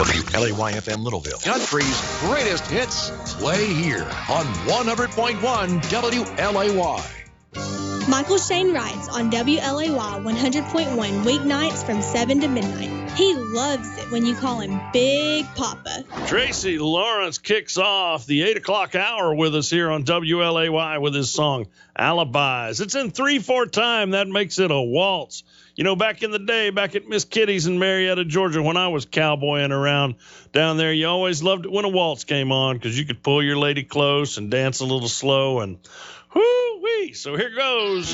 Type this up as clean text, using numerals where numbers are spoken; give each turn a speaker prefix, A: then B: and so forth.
A: WLAY-FM Littleville. Country's greatest hits play here on 100.1 WLAY.
B: Michael Shane writes on WLAY 100.1 weeknights from 7 to midnight. He loves it when you call him Big Papa.
C: Tracy Lawrence kicks off the 8 o'clock hour with us here on WLAY with his song Alibis. It's in 3/4 time. That makes it a waltz. You know, back in the day, back at Miss Kitty's in Marietta, Georgia, when I was cowboying around down there, you always loved it when a waltz came on because you could pull your lady close and dance a little slow and whoo-wee. So here goes.